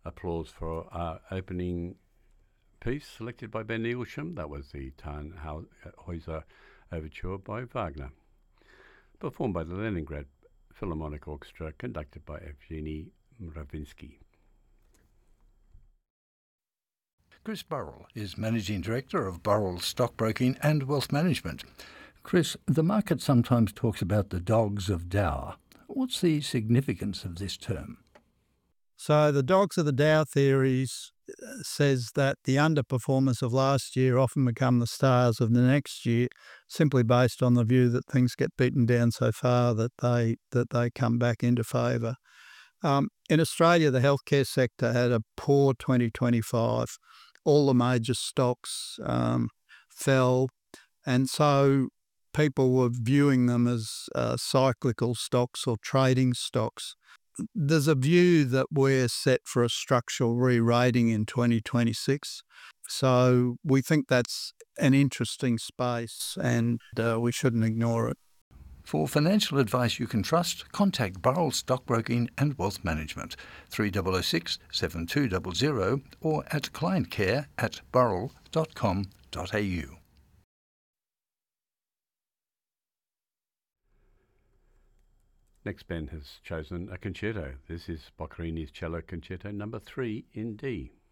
applause for our opening piece selected by Ben Eaglesham. That was the Tannhäuser Overture by Wagner, performed by the Leningrad Philharmonic Orchestra, conducted by Evgeny Mravinsky. Chris Burrell is Managing Director of Burrell Stockbroking and Wealth Management. Chris, the market sometimes talks about the dogs of Dow. What's the significance of this term? So the dogs of the Dow theories says that the underperformers of last year often become the stars of the next year, simply based on the view that things get beaten down so far that they come back into favour. In Australia, the healthcare sector had a poor 2025. All the major stocks fell, and so people were viewing them as cyclical stocks or trading stocks. There's a view that we're set for a structural re-rating in 2026. So we think that's an interesting space and we shouldn't ignore it. For financial advice you can trust, contact Burrell Stockbroking and Wealth Management, 3006 7200 or at clientcare@burrell.com.au. Next, Ben has chosen a concerto. This is Boccherini's Cello Concerto number 3 in D.